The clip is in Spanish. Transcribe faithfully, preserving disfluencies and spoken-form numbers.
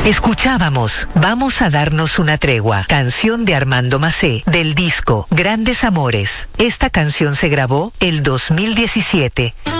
Escuchábamos Vamos a darnos una tregua, canción de Armando Macé, del disco Grandes Amores. Esta canción se grabó el dos mil diecisiete.